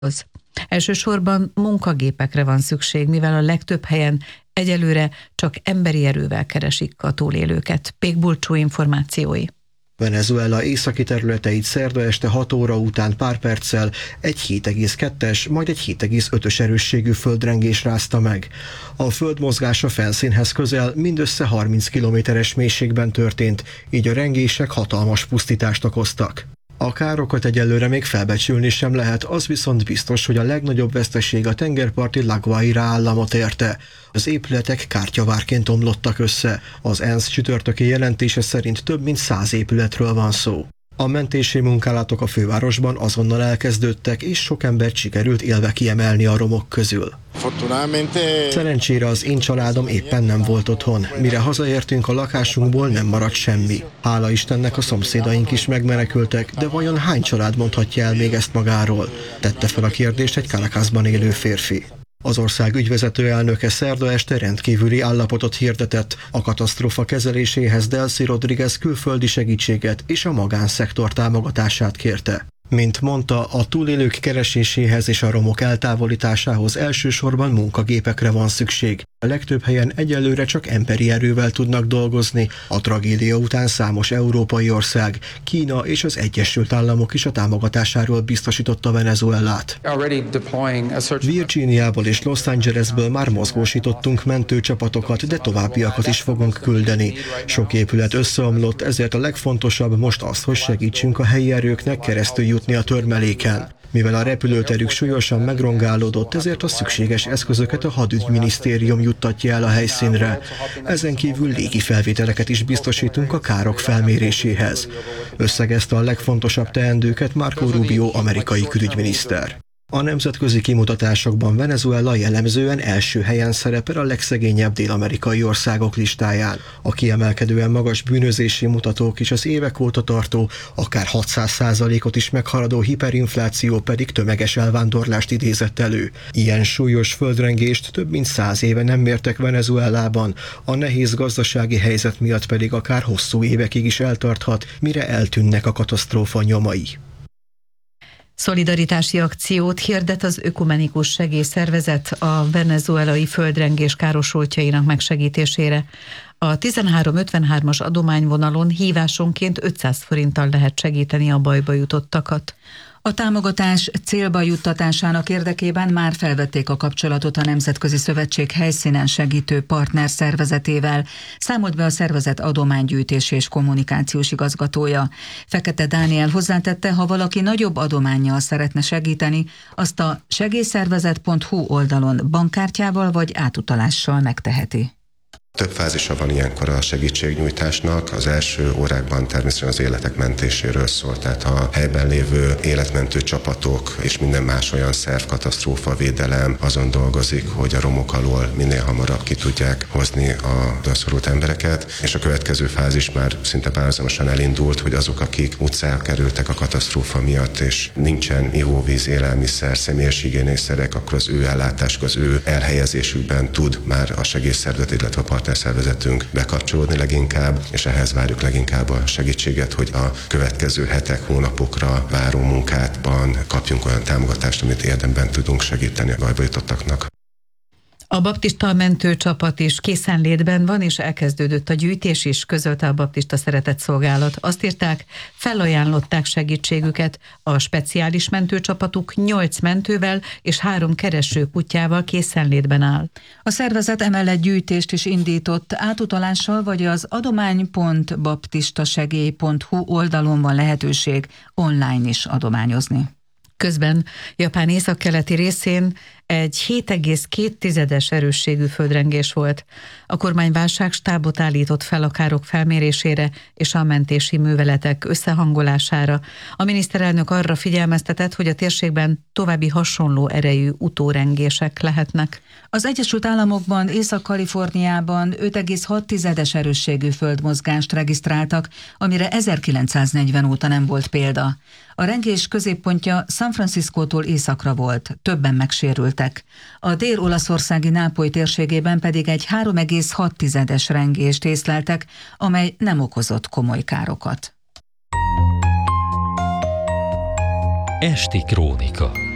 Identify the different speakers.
Speaker 1: Elsősorban munkagépekre van szükség, mivel a legtöbb helyen egyelőre csak emberi erővel keresik a túlélőket. Pék Bulcsú információi.
Speaker 2: Venezuela északi területeit szerda este 6 óra után pár perccel egy 7,2-es, majd egy 7,5-ös erősségű földrengés rázta meg. A föld mozgása felszínhez közel mindössze 30 kilométeres mélységben történt, így a rengések hatalmas pusztítást okoztak. A károkat egyelőre még felbecsülni sem lehet, az viszont biztos, hogy a legnagyobb veszteség a tengerparti La Guaira államot érte. Az épületek kártyavárként omlottak össze. Az ENSZ csütörtöki jelentése szerint több mint 100 épületről van szó. A mentési munkálatok a fővárosban azonnal elkezdődtek, és sok embert sikerült élve kiemelni a romok közül. Szerencsére az én családom éppen nem volt otthon. Mire hazaértünk, a lakásunkból nem maradt semmi. Hála Istennek a szomszédaink is megmenekültek, de vajon hány család mondhatja el még ezt magáról? Tette fel a kérdést egy Caracasban élő férfi. Az ország ügyvezető elnöke szerda este rendkívüli állapotot hirdetett. A katasztrófa kezeléséhez Delcy Rodriguez külföldi segítséget és a magánszektor támogatását kérte. Mint mondta, a túlélők kereséséhez és a romok eltávolításához elsősorban munkagépekre van szükség. A legtöbb helyen egyelőre csak emberi erővel tudnak dolgozni. A tragédia után számos európai ország, Kína és az Egyesült Államok is a támogatásáról biztosította Venezuelát. Virginiából és Los Angelesből már mozgósítottunk mentőcsapatokat, de továbbiakat is fogunk küldeni. Sok épület összeomlott, ezért a legfontosabb most az, hogy segítsünk a helyi erőknek keresztül jutni a törmeléken. Mivel a repülőterük súlyosan megrongálódott, ezért a szükséges eszközöket a hadügyminisztérium juttatja el a helyszínre. Ezen kívül légifelvételeket is biztosítunk a károk felméréséhez. Összegezte a legfontosabb teendőket Marco Rubio amerikai külügyminiszter. A nemzetközi kimutatásokban Venezuela jellemzően első helyen szerepel a legszegényebb dél-amerikai országok listáján. A kiemelkedően magas bűnözési mutatók és az évek óta tartó, akár 600%-ot is meghaladó hiperinfláció pedig tömeges elvándorlást idézett elő. Ilyen súlyos földrengést több mint 100 éve nem mértek Venezuelában, a nehéz gazdasági helyzet miatt pedig akár hosszú évekig is eltarthat, mire eltűnnek a katasztrófa nyomai.
Speaker 1: Szolidaritási akciót hirdet az Ökumenikus Segélyszervezet a venezuelai földrengés károsultjainak megsegítésére. A 1353-as adományvonalon hívásonként 500 forinttal lehet segíteni a bajba jutottakat. A támogatás célba juttatásának érdekében már felvették a kapcsolatot a Nemzetközi Szövetség helyszínen segítő partner szervezetével, számolt be a szervezet adománygyűjtési és kommunikációs igazgatója. Fekete Dániel hozzátette, ha valaki nagyobb adománnyal szeretne segíteni, azt a segélyszervezet.hu oldalon bankkártyával vagy átutalással megteheti.
Speaker 3: Több fázisa van ilyenkor a segítségnyújtásnak. Az első órákban természetesen az életek mentéséről szól, tehát a helyben lévő életmentő csapatok és minden más olyan szerv, katasztrófavédelem azon dolgozik, hogy a romok alól minél hamarabb ki tudják hozni a szorult embereket, és a következő fázis már szinte párhuzamosan elindult, hogy azok, akik utcára kerültek a katasztrófa miatt, és nincsen ivóvíz, élelmiszer, személyes higiénészerek, akkor az ő ellátásuk, az ő elhelyezésükben tud már a segélyszervezet, illetve a partnerszervezetünk bekapcsolódni leginkább, és ehhez várjuk leginkább a segítséget, hogy a következő hetek, hónapokra váró munkátban kapjunk olyan támogatást, amit érdemben tudunk segíteni a bajba jutottaknak.
Speaker 1: A baptista mentőcsapat is készenlétben van, és elkezdődött a gyűjtés is, közölte a Baptista Szeretetszolgálat. Azt írták, felajánlották segítségüket, a speciális mentőcsapatuk 8 mentővel és 3 keresőkutyával készenlétben áll. A szervezet emellett gyűjtést is indított, átutalással vagy az adomány.baptistasegély.hu oldalon van lehetőség online is adományozni. Közben Japán északkeleti részén egy 7,2-es erősségű földrengés volt. A kormány válságstábot állított fel a károk felmérésére és a mentési műveletek összehangolására. A miniszterelnök arra figyelmeztetett, hogy a térségben további hasonló erejű utórengések lehetnek. Az Egyesült Államokban, Észak-Kaliforniában 5,6-es erősségű földmozgást regisztráltak, amire 1940 óta nem volt példa. A rengés középpontja San Franciscótól északra volt, többen megsérültek. A dél-olaszországi Nápoly térségében pedig egy 3,6-es rengést észleltek, amely nem okozott komoly károkat.
Speaker 4: Esti krónika.